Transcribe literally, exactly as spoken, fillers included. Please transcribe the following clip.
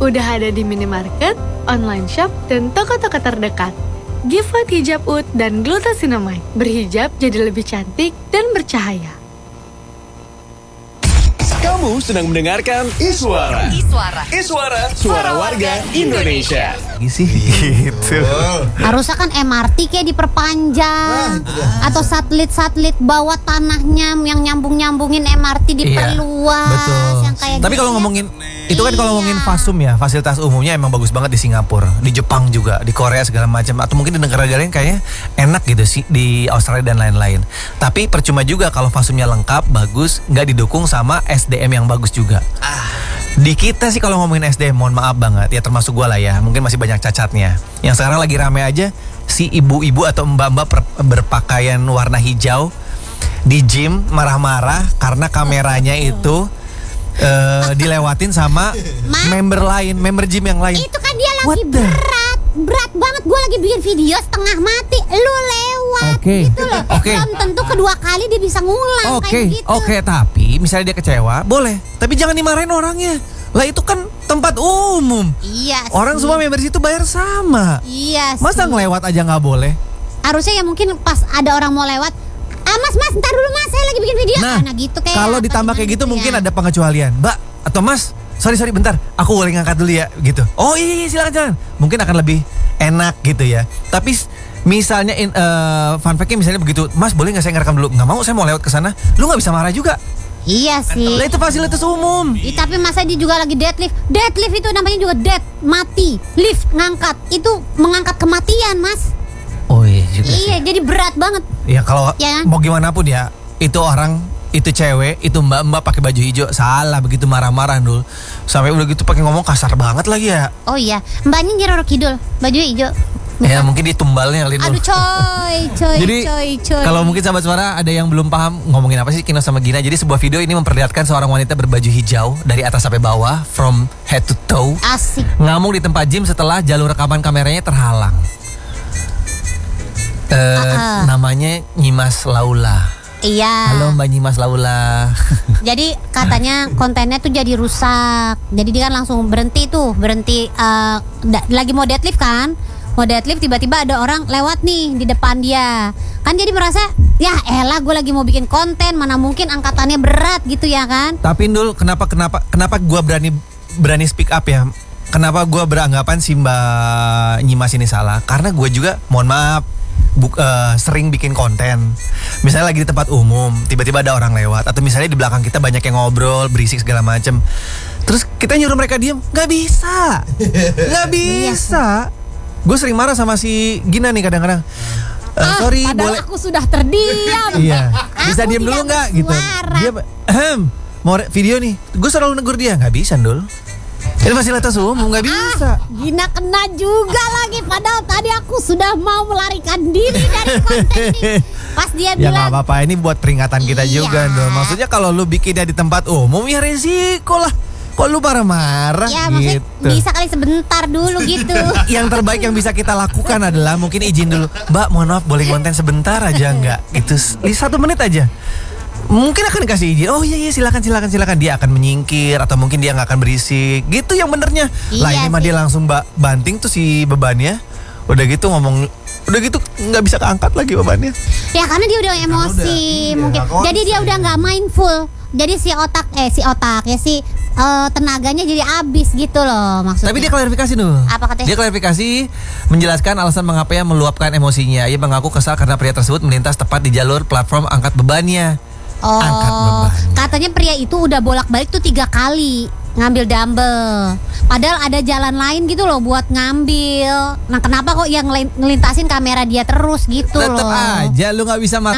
Udah ada di minimarket, online shop, dan toko-toko terdekat. Givat Hijab Ud dan Glucosinamide. Berhijab jadi lebih cantik dan bercahaya. Kamu sedang mendengarkan Iswara. Iswara. Iswara, suara warga Indonesia. Sih gitu. Harusnya kan M R T kayak diperpanjang, atau satelit-satelit bawah tanahnya yang nyambung-nyambungin M R T diperluas. Iya, betul. Yang kayak Tapi gitu kalau ya. ngomongin itu kan kalau Iya. ngomongin Fasum ya, fasilitas umumnya emang bagus banget di Singapura, di Jepang juga, di Korea segala macam, atau mungkin di negara-negara lain kayaknya enak gitu sih, di Australia dan lain-lain. Tapi percuma juga kalau Fasumnya lengkap, bagus, nggak didukung sama S D M yang bagus juga. Di kita sih kalau ngomongin S D M, mohon maaf banget ya, termasuk gue lah ya, mungkin masih banyak cacatnya. Yang sekarang lagi rame aja si ibu-ibu atau mbak-mbak per- berpakaian warna hijau di gym marah-marah karena kameranya itu uh, dilewatin sama Ma? member lain, member gym yang lain. Itu kan dia What lagi the- berat, berat banget. Gue lagi bikin video setengah mati, lu lewat Oke. gitu loh. Oke. Belum tentu kedua kali dia bisa ngulang Oke, kayak gitu. oke, tapi misalnya dia kecewa, boleh. Tapi jangan dimarahin orangnya. Lah itu kan tempat umum. Iya sih. Orang semua member situ bayar sama. Iya sih. Masa ngelewat aja nggak boleh? Harusnya ya mungkin pas ada orang mau lewat, ah mas mas ntar dulu mas, saya lagi bikin video. Nah, Nah gitu kayak kalau apa ditambah kayak gimana gitu mungkin ya. ada pengecualian. Mbak atau Mas, sorry sorry bentar, aku boleh ngangkat dulu ya gitu. Oh iya, iya silakan silakan. Mungkin akan lebih enak gitu ya. Tapi s- misalnya in, eh, fun fact-nya misalnya begitu, Mas boleh nggak saya ngerekam dulu? Nggak mau, saya mau lewat ke sana. Lu nggak bisa marah juga. Iya sih. Lah itu fasilitas umum. Ih, tapi masa dia juga lagi deadlift. Deadlift itu namanya juga dead, mati. Lift ngangkat itu mengangkat kematian mas. Oh iya juga sih. Iya jadi berat banget. Ya kalau Ya. mau gimana pun ya, itu orang, itu cewek, itu mbak-mbak pakai baju hijau salah begitu marah-marah dul. Sampai udah gitu pakai ngomong kasar banget lagi ya. Oh iya, mbaknya Nyiroro Kidul, baju hijau. Ya mungkin dia tumbalnya kali Aduh Dul. coy, coy, Jadi coy, coy. kalau mungkin sahabat suara ada yang belum paham ngomongin apa sih Kino sama Gina. Jadi sebuah video ini memperlihatkan seorang wanita berbaju hijau dari atas sampai bawah, from head to toe, Asik. ngamuk di tempat gym setelah jalur rekaman kameranya terhalang. Eh, Ah, ah. Namanya Nyimas Laula. Iya. Halo Mbak Nyimas Laula. Jadi katanya kontennya tuh jadi rusak. Jadi dia kan langsung berhenti tuh, berhenti eh, da- lagi mau deadlift kan. Mau deadlift tiba-tiba ada orang lewat nih di depan dia. Kan jadi merasa, ya elah gue lagi mau bikin konten, mana mungkin angkatannya berat gitu ya kan. Tapi Ndul, kenapa kenapa kenapa gua berani berani speak up ya? Kenapa gua beranggapan si Mbak Nyimas ini salah? Karena gue juga, mohon maaf, buk, eh, sering bikin konten. Misalnya lagi di tempat umum, tiba-tiba ada orang lewat, atau misalnya di belakang kita banyak yang ngobrol, berisik segala macem. Terus kita nyuruh mereka diem, nggak bisa, nggak bisa. Gue sering marah sama si Gina nih kadang-kadang. Eh, Ah, sorry, padahal boleh? aku sudah terdiam. Iya, bisa Aku diem dulu tidak nggak gitu? bersuara. Dia ehem, mau re- video nih, gue selalu negur dia, nggak bisa Ndul. Ini fasilitas umum, nggak bisa. Gina kena juga lagi. Padahal tadi aku sudah mau melarikan diri dari konten ini. Pas dia Ya bilang, nggak apa-apa, ini buat peringatan kita Iya. juga Ndul. Maksudnya kalau lu bikinnya di tempat umum ya resiko lah. Kok lu marah-marah ya maksudnya gitu? bisa kali sebentar dulu gitu. Yang terbaik yang bisa kita lakukan adalah mungkin izin dulu, Mbak mohon maaf boleh konten sebentar aja nggak? Itu s- satu menit aja. Mungkin akan dikasih izin. Oh iya iya silakan silakan silakan. Dia akan menyingkir atau mungkin dia nggak akan berisik. Gitu yang benernya. Lah Iya ini mah sih. dia langsung ba- banting tuh si bebannya. Udah gitu ngomong, udah gitu nggak bisa keangkat lagi bebannya. Ya karena dia udah emosi udah, iya, mungkin. nggak konsen. Jadi dia udah nggak mindful. Jadi si otak eh si otak ya si eh, tenaganya jadi habis gitu loh maksudnya. Tapi dia klarifikasi dulu. Apa katanya? Dia klarifikasi menjelaskan alasan mengapa ia meluapkan emosinya. Ia mengaku kesal karena pria tersebut melintas tepat di jalur platform angkat bebannya. Oh, angkat beban. katanya pria itu udah bolak-balik tuh tiga kali ngambil dumbbell. Padahal ada jalan lain gitu loh buat ngambil. Nah kenapa kok yang ngelintasin kamera dia terus gitu Tetep loh? aja lu nggak bisa